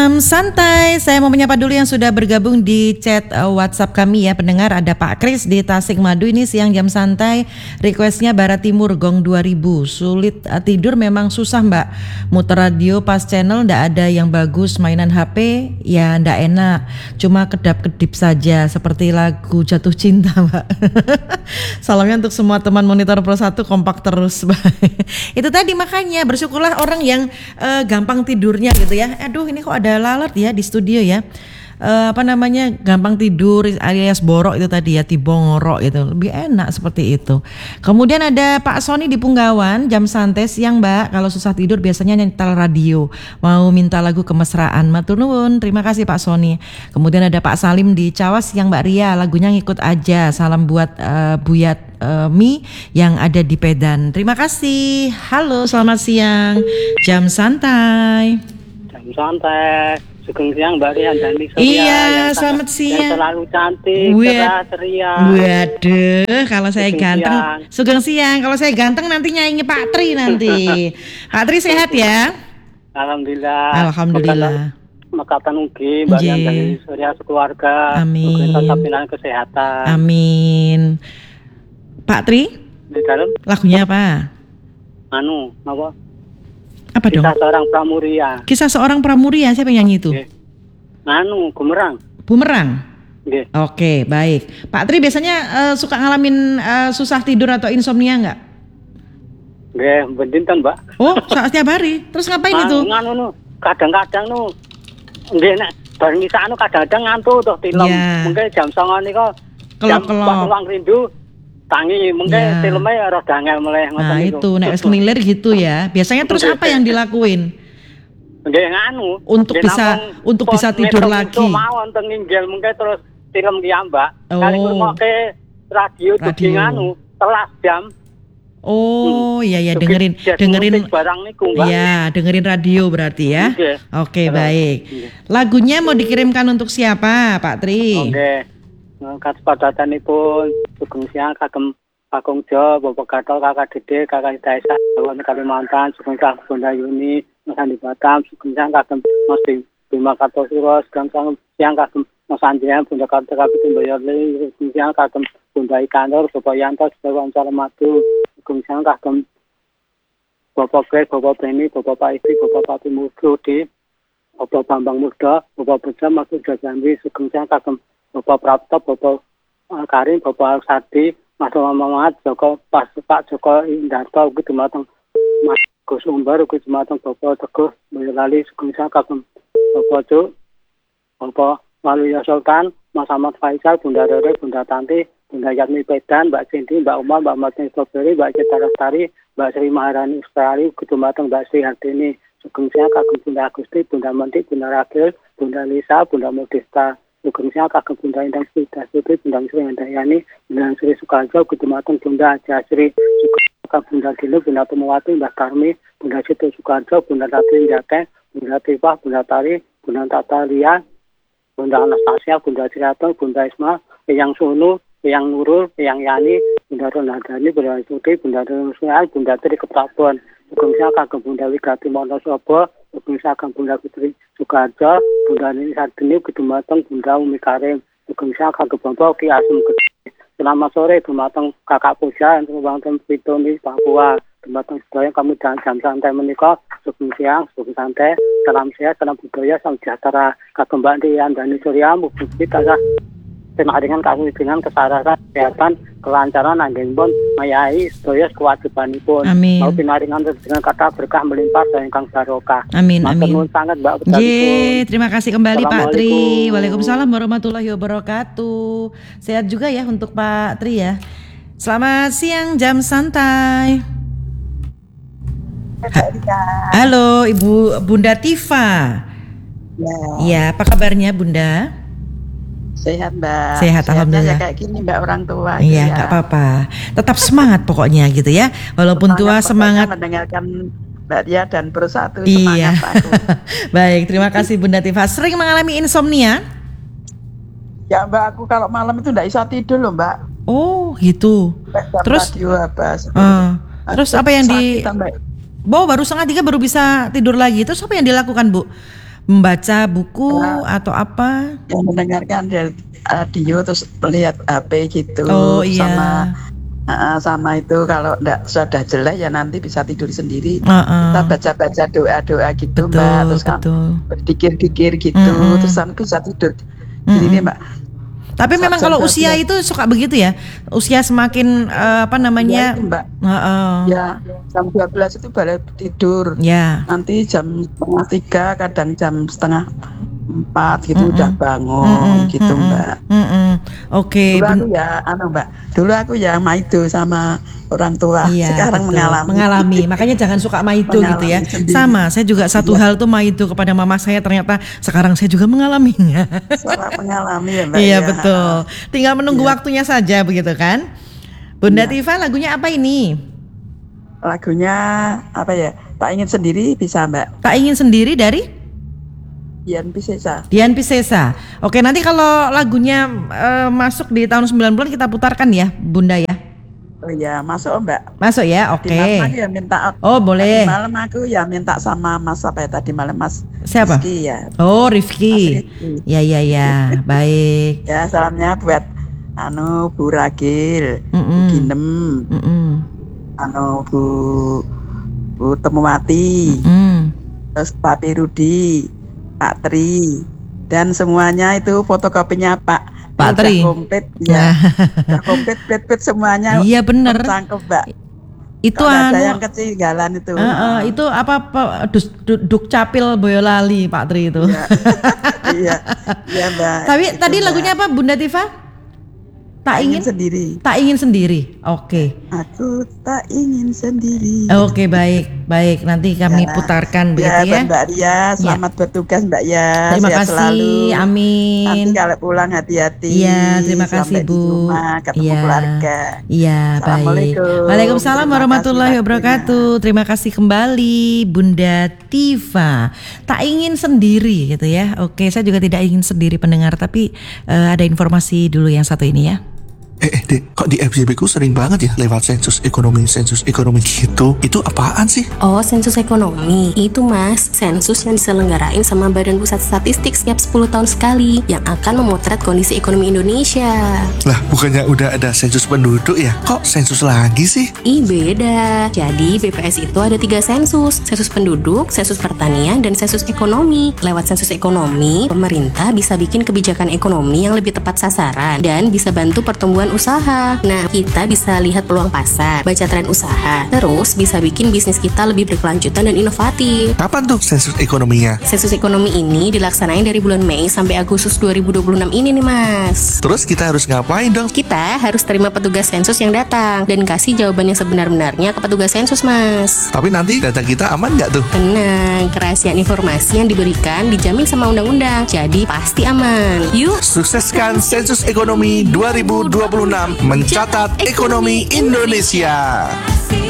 Santai, saya mau menyapa dulu yang sudah bergabung di chat WhatsApp kami ya pendengar. Ada Pak Kris di Tasikmadu, ini siang jam santai. Requestnya Barat Timur Gong 2000. Sulit tidur memang susah Mbak. Muter radio pas channel ndak ada yang bagus, mainan HP ya ndak enak. Cuma kedap-kedip saja seperti lagu Jatuh Cinta Mbak. Salamnya untuk semua teman Monitor Pro 1, kompak terus Mbak. Itu tadi makanya bersyukurlah orang yang gampang tidurnya gitu ya. Aduh ini kok ada lalat ya di studio ya. Gampang tidur alias borok itu tadi ya, tibongorok itu lebih enak seperti itu. Kemudian ada Pak Sony di Punggawan, jam santai siang Mbak, kalau susah tidur biasanya nyetel radio, mau minta lagu kemesraan. Matur nuwun, terima kasih Pak Sony. Kemudian ada Pak Salim di Cawas siang Mbak Ria, lagunya ngikut aja. Salam buat Buyat Mi yang ada di Pedan. Terima kasih. Halo, selamat siang. Jam santai. Santai, sugeng siang Mbak Rian dan Lisa. Iya, selamat siang. Yang selalu cantik, cerah, ceria. Waduh, kalau saya ganteng, sugeng siang. Kalau saya ganteng nanti nyanyi Pak Tri nanti. Pak Tri sehat ya? Alhamdulillah. Alhamdulillah. Makatan ugi Mbak Rian dan Surya sekeluarga. Amin. Tetap kesehatan. Amin. Pak Tri? Di dalam lagunya apa? Apa? Apa dong? Kisah seorang pramuria. Kisah seorang pramuria, siapa yang nyanyi itu? Bumerang. Bumerang? Oke. Oke, baik. Pak Tri biasanya suka ngalamin susah tidur atau insomnia enggak? Nggih, bendinten, Mbak. Oh, setiap hari. Terus ngapain itu? Kadang-kadang nggih nek bareng isane kadang-kadang ngantuk toh film. Mungkin jam 09.00 niku kelop-kelop ulang rindu. Tangi mungkin filmnya rada angel mulai. Nah itu nek ngelilir gitu ya. Biasanya terus apa yang dilakuin? Untuk bisa tidur lagi. Mau wonten nginggil mungkin terus film ki Mbak. Kali ngrungokke radio telas jam. Oh iya dengerin barang niku Mbak. Iya, dengerin radio berarti ya. Oke, baik. Lagunya mau dikirimkan untuk siapa, Pak Tri? Oke. Kasepadatanipun sugeng siang kagem Kakung Jo, Bapak Gatot, Kakak Dede, Kakak Daisa, Jawa Kalimantan, sugeng siang Bunda Yuni, Mas Andi Batam, sugeng siang kagem Mas Bima Kartosuro, sugeng siang kagem Mas Andrian, Bunda Kartikapitin Boyoli, sugeng siang kagem Bunda Ikanur, Bapak Yanto, Bapak Calamatu, sugeng siang kagem Bapak Greg, Bapak Beni, Bapak Paisi, Bapak Pati Murdi, Bapak Bambang Muda, Bapak Beja, Mas Uda Jambi, sugeng siang kagem Bapak Prapto, Bapak Karim, Bapak Sadi, Mas Muhammad, Pak Joko Indarto, ugi dumateng Mas Gus Umbar, ugi dumateng Bapak Teguh Boyolali, sugeng siang kagem Bapak Cuk, Bapak Waluyo Sultan, Mas Ahmad Faisal, Bunda Rere, Bunda Tanti, Bunda Yatmi Pedan, Mbak Cindy, Mbak Umar, Mbak Martin Strawberry, Mbak Cita Lestari, Mbak Sri Maharani Ustari, ugi dumateng Mbak Sri Hardini, sugeng siang kagem Bunda Agusti, Bunda Menti, Bunda Ragil, Bunda Lisa, Bunda Modesta. Sugeng siang kagem Bunda Indang Sri Dasuti, Bunda Sri Handayani, Bunda Sri Sukarjo, Kudumateng Bunda Haja Sri, Sugeng Bunda Gilo, Bunda Tumawati, Mbak Karmi, Bunda Situ Sukarjo, Bunda Tati Jate, Bunda Tifah, Bunda Tari, Bunda Tatalia, Bunda Anastasia, Bunda Sriato, Bunda Isma, Eyang Sunu, Eyang Nurul, Eyang Yani, Bunda Ronaldani, Bunda Suti, Bunda Rusual, Bunda Tri Keprabon, sugeng siang kagem Bunda Wigati Monosobo, sugeng siang kagem Bunda Putri Sukarjo, Bunda Nini Sardini, dumateng Bunda Umi Karim, sugeng siang kagem Bapak Ki Asem Gede. Selamat sore dumateng Kakak Puja, dumateng Pitoni Papua, dumateng sedaya kami jam santai menika, sugeng siang, sugeng santai, salam sehat, salam budaya, salam sejahtera kagem Mbak Dian Dani Surya, mugi tansah dengan kawibinan kesarasan kesehatan kelancaran anggenipun mayahi sedaya kewajibanipun. Amin. Mau pinaringan dengan kata berkah melimpah dan ingkang barokah. Amin. Matur sangat Mbak. Terima kasih kembali Pak Tri. Waalaikumsalam warahmatullahi wabarakatuh. Sehat juga ya untuk Pak Tri ya. Selamat siang jam santai. Halo Ibu Bunda Tifa. Ya, apa kabarnya Bunda? Sehat Mbak. Sehat alhamdulillah. Kayak gini Mbak orang tua. Iya nggak apa-apa. Tetap semangat pokoknya gitu ya. Walaupun tua semangat. Mendengarkan Mbak Tia dan Pro 1 iya. Semangat aku. Baik, terima kasih Bunda Tifa. Sering mengalami insomnia? Ya Mbak, aku kalau malam itu nggak bisa tidur loh Mbak. Oh gitu. Terus? Terus apa yang baru 2:30 baru bisa tidur lagi. Terus apa yang dilakukan Bu? Membaca buku atau apa? Yang mendengarkan dari radio terus lihat HP gitu. Oh iya. Sama itu kalau sudah jelek ya nanti bisa tidur sendiri. Uh-uh. Kita baca-baca doa-doa gitu Betul, Mbak. Terus kan betul. berzikir-zikir gitu. Terus kan bisa tidur. Jadi ini Mbak. Tapi memang kalau usia itu suka begitu ya. Usia semakin apa namanya? Ya, itu, Mbak. Uh-uh. Ya, jam 12 itu baru tidur. Ya. Nanti jam 2:30, kadang jam 3:30 gitu udah bangun gitu Mbak. Oke. Dulu aku ya maido sama orang tua. Iya, sekarang betul. mengalami. Makanya jangan suka maido gitu ya. Sendiri. Sama, saya juga satu hal tuh maido kepada mama saya, ternyata sekarang saya juga mengalaminya. Sangat mengalami ya Mbak. Iya ya. betul. Tinggal menunggu waktunya saja begitu kan. Bunda Tifa, lagunya apa ini? Lagunya apa ya? Tak ingin sendiri bisa Mbak. Tak ingin sendiri dari Dian Piscesa. Dian Piscesa. Oke, nanti kalau lagunya masuk di tahun 90-an kita putarkan ya, Bunda ya. Oh iya, masuk Mbak. Masuk ya, oke. Tadi malam aku ya minta. Oh, boleh. Tadi malam aku ya minta sama Mas apa ya tadi malam Mas. Siapa? Rizky ya. Oh, Rifki. Ya. Baik. Ya, salamnya buat Bu Ragil, Bu Ginem, Bu Temuwati, terus Pak Rudi, Pak Tri, dan semuanya itu fotokopinya Pak Tri. Udah komplit ya. Udah komplit semuanya. Iya benar. Cangkep Mbak. Itu ada yang ketinggalan itu. Itu apa Dukcapil Boyolali Pak Tri itu. Iya Mbak. Tapi itu, tadi Mbak. lagunya apa Bunda Tifa? Tak ingin sendiri. Tak ingin sendiri. Oke. Aku tak ingin sendiri. Oke, baik. Nanti kami putarkan begitu ya. Mbak Ria, selamat bertugas Mbak ya. Terima Sehat kasih. Selalu. Amin. Nanti kalau pulang hati-hati. Iya, terima kasih Sampai Bu. Di rumah, ketemu keluarga. Iya, baik. Assalamualaikum. Waalaikumsalam Terima warahmatullahi kasih, wabarakatuh. Terima kasih kembali Bunda Tifa. Tak ingin sendiri gitu ya. Oke, saya juga tidak ingin sendiri pendengar, tapi ada informasi dulu yang satu ini ya. Dek, kok di FYP ku sering banget ya lewat sensus ekonomi gitu. Itu apaan sih? Oh, sensus ekonomi. Itu Mas, sensus yang diselenggarain sama Badan Pusat Statistik setiap 10 tahun sekali yang akan memotret kondisi ekonomi Indonesia. Lah, bukannya udah ada sensus penduduk ya? Kok sensus lagi sih? Beda. Jadi BPS itu ada 3 sensus. Sensus penduduk, sensus pertanian, dan sensus ekonomi. Lewat sensus ekonomi, pemerintah bisa bikin kebijakan ekonomi yang lebih tepat sasaran dan bisa bantu pertumbuhan usaha. Nah, kita bisa lihat peluang pasar, baca tren usaha, terus bisa bikin bisnis kita lebih berkelanjutan dan inovatif. Kapan tuh sensus ekonominya? Sensus ekonomi ini dilaksanain dari bulan Mei sampai Agustus 2026 ini nih Mas. Terus kita harus ngapain dong? Kita harus terima petugas sensus yang datang dan kasih jawaban yang sebenar-benarnya ke petugas sensus Mas. Tapi nanti data kita aman nggak tuh? Tenang, kerahasiaan informasi yang diberikan dijamin sama undang-undang, jadi pasti aman. Yuk, sukseskan sensus ekonomi 2026 mencatat ekonomi Indonesia.